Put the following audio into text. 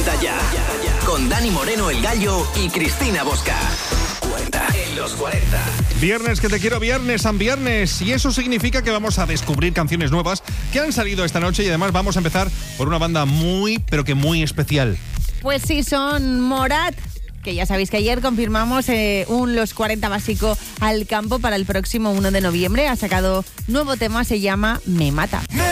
40 ya. Con Dani Moreno, el Gallo, y Cristina Bosca. Cuenta en los 40. Viernes que te quiero, viernes, San Viernes. Y eso significa que vamos a descubrir canciones nuevas que han salido esta noche. Y además vamos a empezar por una banda muy, pero que muy especial. Pues sí, son Morat, que ya sabéis que ayer confirmamos un Los 40 básico al campo para el próximo 1 de noviembre. Ha sacado nuevo tema, se llama Me Mata.